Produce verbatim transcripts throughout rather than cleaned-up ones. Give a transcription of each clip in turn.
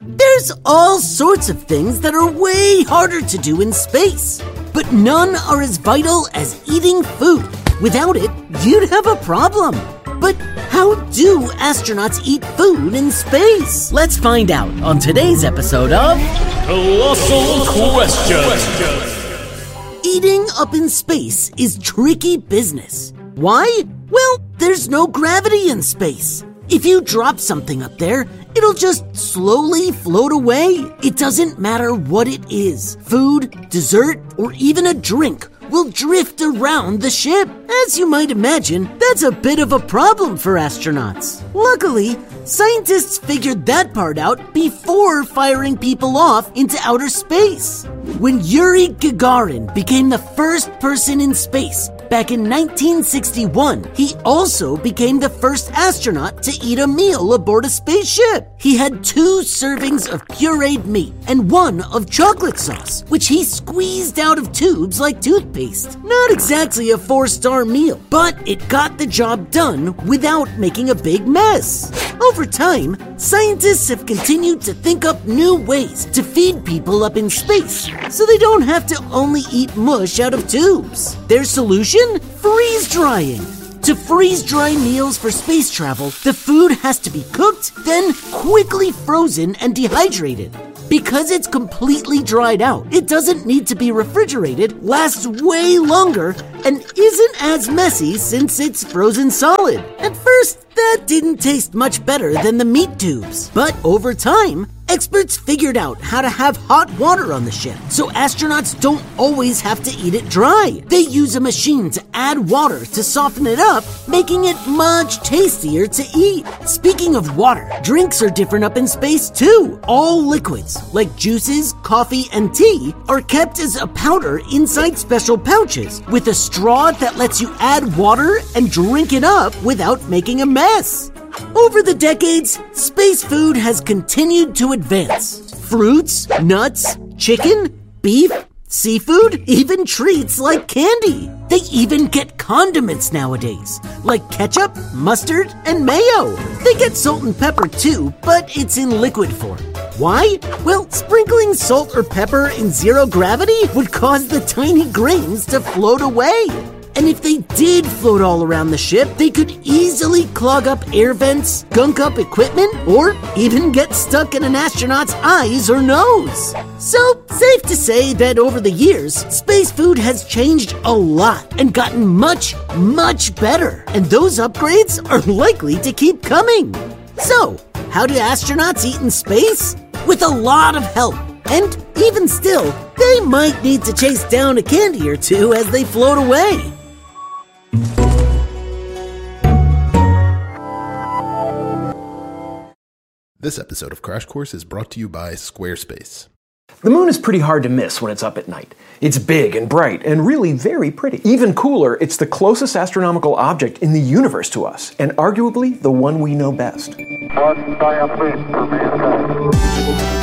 There's all sorts of things that are way harder to do in space, but none are as vital as eating food. Without it, you'd have a problem. But how do astronauts eat food in space? Let's find out on today's episode of Colossal Question. Eating up in space is tricky business. Why? Well, there's no gravity in space. If you drop something up there, it'll just slowly float away. It doesn't matter what it is. Food, dessert, or even a drink will drift around the ship. As you might imagine, that's a bit of a problem for astronauts. Luckily, scientists figured that part out before firing people off into outer space. When Yuri Gagarin became the first person in space back in nineteen sixty-one, he also became the first astronaut to eat a meal aboard a spaceship. He had two servings of pureed meat and one of chocolate sauce, which he squeezed out of tubes like toothpaste. Not exactly a four-star meal, but it got the job done without making a big mess. Over time, scientists have continued to think up new ways to feed people up in space, so they don't have to only eat mush out of tubes. Their solution? Freeze drying. To freeze dry meals for space travel, the food has to be cooked, then quickly frozen and dehydrated. Because it's completely dried out, it doesn't need to be refrigerated, lasts way longer, and isn't as messy since it's frozen solid. At first, that didn't taste much better than the meat tubes. But over time, experts figured out how to have hot water on the ship, so astronauts don't always have to eat it dry. They use a machine to add water to soften it up, making it much tastier to eat. Speaking of water, drinks are different up in space too. All liquids, like juices, coffee, and tea, are kept as a powder inside special pouches, with a straw that lets you add water and drink it up without making a mess. Over the decades, space food has continued to advance. Fruits, nuts, chicken, beef, seafood, even treats like candy. They even get condiments nowadays, like ketchup, mustard, and mayo. They get salt and pepper too, but it's in liquid form. Why? Well, sprinkling salt or pepper in zero gravity would cause the tiny grains to float away. And if they did float all around the ship, they could easily clog up air vents, gunk up equipment, or even get stuck in an astronaut's eyes or nose. So, safe to say that over the years, space food has changed a lot and gotten much, much better. And those upgrades are likely to keep coming. So, how do astronauts eat in space? With a lot of help. And even still, they might need to chase down a candy or two as they float away. This episode of Crash Course is brought to you by Squarespace. The moon is pretty hard to miss when it's up at night. It's big and bright and really very pretty. Even cooler, it's the closest astronomical object in the universe to us, and arguably the one we know best. One giant leap for mankind.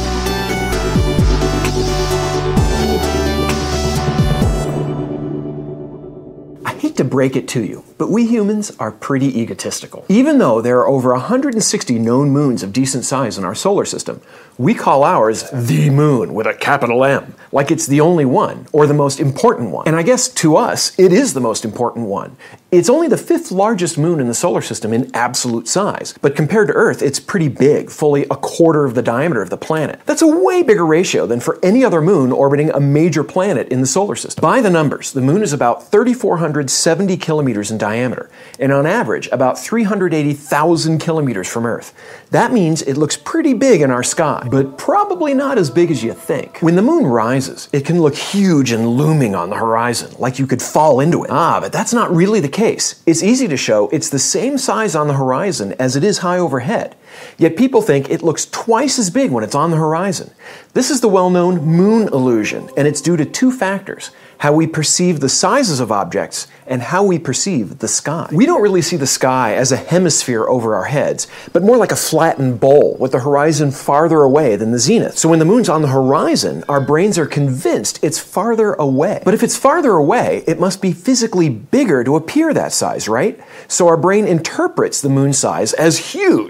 I hate to break it to you, but we humans are pretty egotistical. Even though there are over one hundred sixty known moons of decent size in our solar system, we call ours the moon with a capital M, like it's the only one, or the most important one. And I guess to us, it is the most important one. It's only the fifth largest moon in the solar system in absolute size, but compared to Earth, it's pretty big, fully a quarter of the diameter of the planet. That's a way bigger ratio than for any other moon orbiting a major planet in the solar system. By the numbers, the moon is about three thousand four hundred seventy kilometers in diameter, and on average, about three hundred eighty thousand kilometers from Earth. That means it looks pretty big in our sky, but probably not as big as you think. When the moon rises, it can look huge and looming on the horizon, like you could fall into it. Ah, but that's not really the case. It's easy to show it's the same size on the horizon as it is high overhead. Yet people think it looks twice as big when it's on the horizon. This is the well-known moon illusion, and it's due to two factors: how we perceive the sizes of objects and how we perceive the sky. We don't really see the sky as a hemisphere over our heads, but more like a flattened bowl with the horizon farther away than the zenith. So when the moon's on the horizon, our brains are convinced it's farther away. But if it's farther away, it must be physically bigger to appear that size, right? So our brain interprets the moon's size as huge,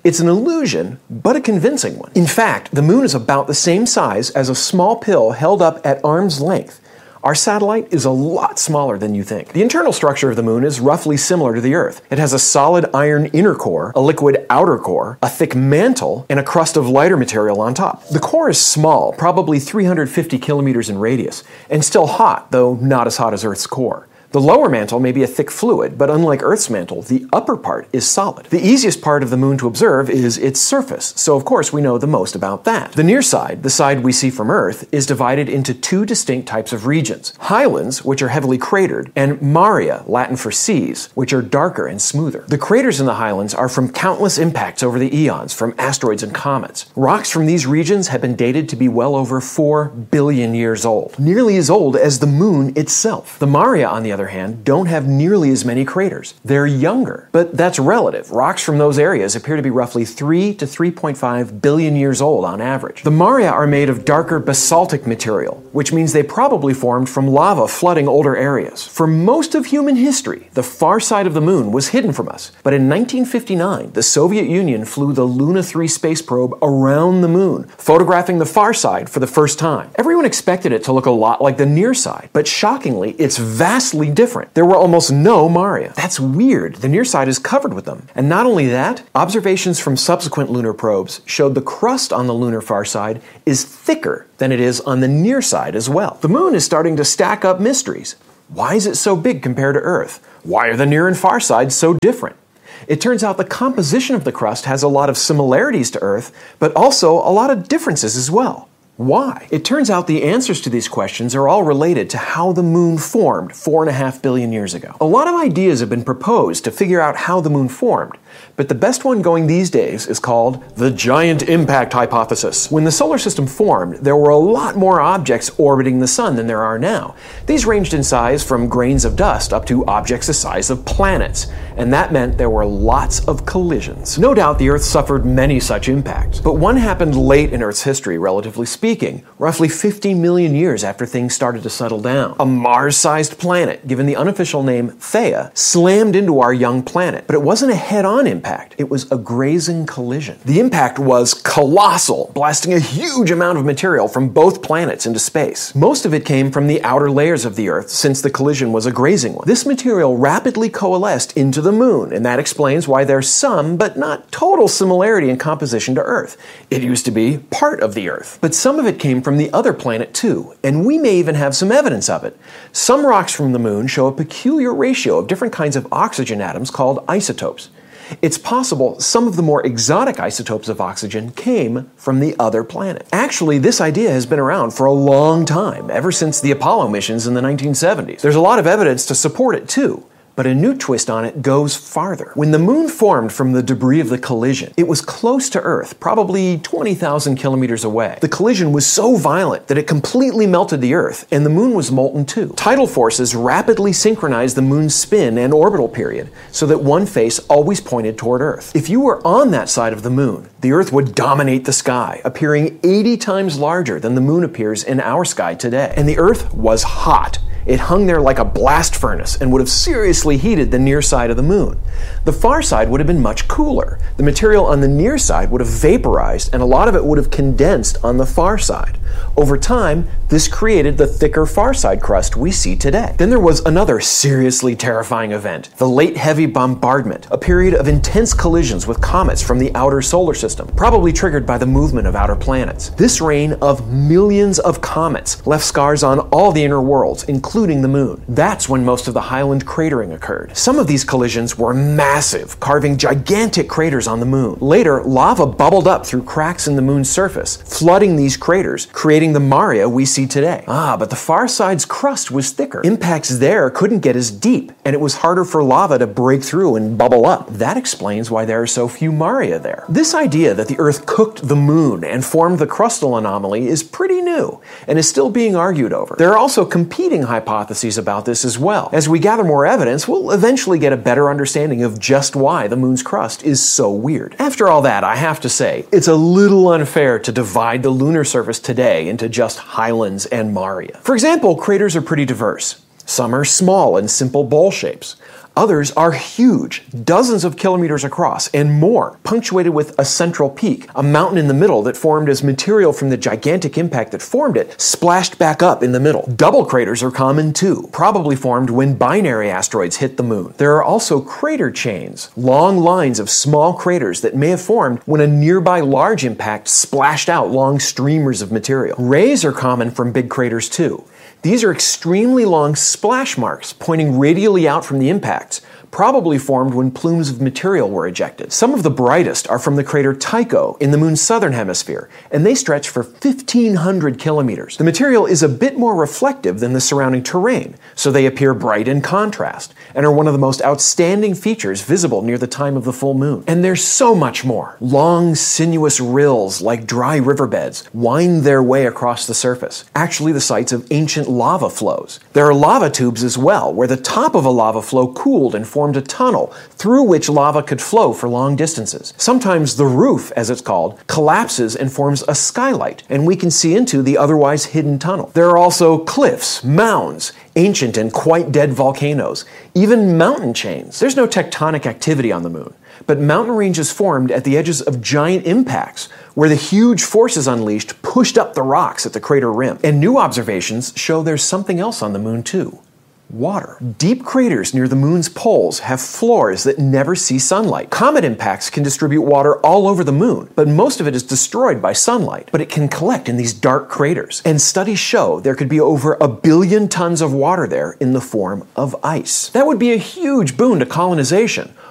It's an illusion, but a convincing one. In fact, the moon is about the same size as a small pill held up at arm's length. Our satellite is a lot smaller than you think. The internal structure of the moon is roughly similar to the Earth. It has a solid iron inner core, a liquid outer core, a thick mantle, and a crust of lighter material on top. The core is small, probably three hundred fifty kilometers in radius, and still hot, though not as hot as Earth's core. The lower mantle may be a thick fluid, but unlike Earth's mantle, the upper part is solid. The easiest part of the moon to observe is its surface, so of course we know the most about that. The near side, the side we see from Earth, is divided into two distinct types of regions: highlands, which are heavily cratered, and maria, Latin for seas, which are darker and smoother. The craters in the highlands are from countless impacts over the eons from asteroids and comets. Rocks from these regions have been dated to be well over four billion years old, nearly as old as the moon itself. The maria, on the other hand, don't have nearly as many craters. They're younger, but that's relative. Rocks from those areas appear to be roughly three to three point five billion years old on average. The maria are made of darker basaltic material, which means they probably formed from lava flooding older areas. For most of human history, the far side of the moon was hidden from us, but in nineteen fifty-nine, the Soviet Union flew the Luna three space probe around the moon, photographing the far side for the first time. Everyone expected it to look a lot like the near side, but shockingly, it's vastly different. There were almost no maria. That's weird. The near side is covered with them. And not only that, observations from subsequent lunar probes showed the crust on the lunar far side is thicker than it is on the near side as well. The moon is starting to stack up mysteries. Why is it so big compared to Earth? Why are the near and far sides so different? It turns out the composition of the crust has a lot of similarities to Earth, but also a lot of differences as well. Why? It turns out the answers to these questions are all related to how the moon formed four and a half billion years ago. A lot of ideas have been proposed to figure out how the moon formed, but the best one going these days is called the giant impact hypothesis. When the solar system formed, there were a lot more objects orbiting the sun than there are now. These ranged in size from grains of dust up to objects the size of planets, and that meant there were lots of collisions. No doubt the Earth suffered many such impacts, but one happened late in Earth's history, relatively speaking, roughly fifty million years after things started to settle down. A Mars-sized planet, given the unofficial name Theia, slammed into our young planet, but it wasn't a head-on impact. It was a grazing collision. The impact was colossal, blasting a huge amount of material from both planets into space. Most of it came from the outer layers of the Earth, since the collision was a grazing one. This material rapidly coalesced into the moon, and that explains why there's some, but not total similarity in composition to Earth. It used to be part of the Earth. But some of it came from the other planet too, and we may even have some evidence of it. Some rocks from the moon show a peculiar ratio of different kinds of oxygen atoms called isotopes. It's possible some of the more exotic isotopes of oxygen came from the other planet. Actually, this idea has been around for a long time, ever since the Apollo missions in the nineteen seventies. There's a lot of evidence to support it too. But a new twist on it goes farther. When the moon formed from the debris of the collision, it was close to Earth, probably twenty thousand kilometers away. The collision was so violent that it completely melted the Earth, and the moon was molten too. Tidal forces rapidly synchronized the moon's spin and orbital period, so that one face always pointed toward Earth. If you were on that side of the moon, the Earth would dominate the sky, appearing eighty times larger than the moon appears in our sky today. And the Earth was hot. It hung there like a blast furnace and would have seriously heated the near side of the moon. The far side would have been much cooler. The material on the near side would have vaporized, and a lot of it would have condensed on the far side. Over time, this created the thicker far side crust we see today. Then there was another seriously terrifying event, the Late Heavy Bombardment, a period of intense collisions with comets from the outer solar system, probably triggered by the movement of outer planets. This rain of millions of comets left scars on all the inner worlds, including the moon. That's when most of the highland cratering occurred. Some of these collisions were massive, carving gigantic craters on the moon. Later, lava bubbled up through cracks in the moon's surface, flooding these craters, creating the maria we see today. Ah, but the far side's crust was thicker. Impacts there couldn't get as deep, and it was harder for lava to break through and bubble up. That explains why there are so few maria there. This idea that the Earth cooked the moon and formed the crustal anomaly is pretty new, and is still being argued over. There are also competing hypotheses about this as well. As we gather more evidence, we'll eventually get a better understanding of just why the moon's crust is so weird. After all that, I have to say, it's a little unfair to divide the lunar surface today into just highlands and maria. For example, craters are pretty diverse. Some are small and simple bowl shapes. Others are huge, dozens of kilometers across and more, punctuated with a central peak, a mountain in the middle that formed as material from the gigantic impact that formed it splashed back up in the middle. Double craters are common too, probably formed when binary asteroids hit the moon. There are also crater chains, long lines of small craters that may have formed when a nearby large impact splashed out long streamers of material. Rays are common from big craters too. These are extremely long splash marks pointing radially out from the impacts, probably formed when plumes of material were ejected. Some of the brightest are from the crater Tycho in the moon's southern hemisphere, and they stretch for fifteen hundred kilometers. The material is a bit more reflective than the surrounding terrain, so they appear bright in contrast, and are one of the most outstanding features visible near the time of the full moon. And there's so much more. Long, sinuous rills, like dry riverbeds, wind their way across the surface, actually the sites of ancient lava flows. There are lava tubes as well, where the top of a lava flow cooled and formed a tunnel through which lava could flow for long distances. Sometimes the roof, as it's called, collapses and forms a skylight, and we can see into the otherwise hidden tunnel. There are also cliffs, mounds, ancient and quite dead volcanoes, even mountain chains. There's no tectonic activity on the moon, but mountain ranges formed at the edges of giant impacts, where the huge forces unleashed pushed up the rocks at the crater rim. And new observations show there's something else on the moon too. Water. Deep craters near the moon's poles have floors that never see sunlight. Comet impacts can distribute water all over the moon, but most of it is destroyed by sunlight. But it can collect in these dark craters. And studies show there could be over a billion tons of water there in the form of ice. That would be a huge boon to colonization.